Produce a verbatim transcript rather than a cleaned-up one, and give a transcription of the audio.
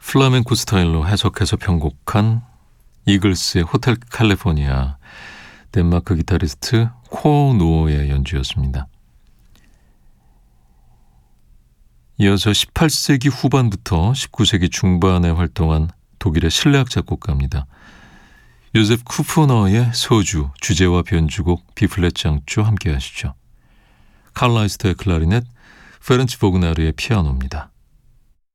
플라멩코 스타일로 해석해서 편곡한 이글스의 호텔 캘리포니아, 덴마크 기타리스트 코 노어의 연주였습니다. 이어서 십팔 세기 후반부터 십구 세기 중반에 활동한 독일의 실내악 작곡가입니다. 요세프 쿠프너의 소주, 주제와 변주곡, 비플랫 장조 함께 하시죠. 칼 라이스터의 클라리넷, 페렌츠 보그나르의 피아노입니다.